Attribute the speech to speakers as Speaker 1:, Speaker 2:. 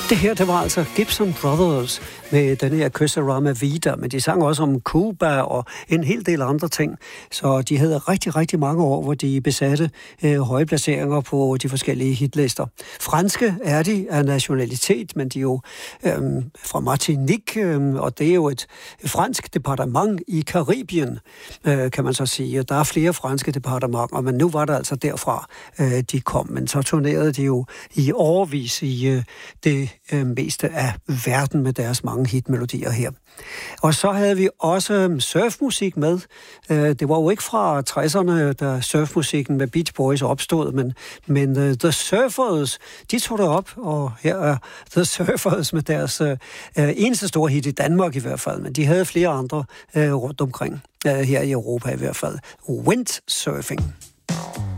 Speaker 1: Det her, det var altså Gibson Brothers med den her Kysse Vida, men de sang også om Cuba og en hel del andre ting. Så de havde rigtig, rigtig mange år, hvor de besatte høje placeringer på de forskellige hitlister. Franske er de af nationalitet, men de er jo fra Martinique, og det er jo et fransk departement i Karibien, kan man så sige. Der er flere franske departementer, men nu var det altså derfra, de kom. Men så turnerede de jo i årevis i det meste af verden med deres mange hitmelodier her. Og så havde vi også surfmusik med. Det var jo ikke fra 60'erne, da surfmusikken med Beach Boys opstod, men The Surfers, de tog det op, og her er The Surfers med deres eneste store hit i Danmark i hvert fald, men de havde flere andre rundt omkring, her i Europa i hvert fald. Windsurfing.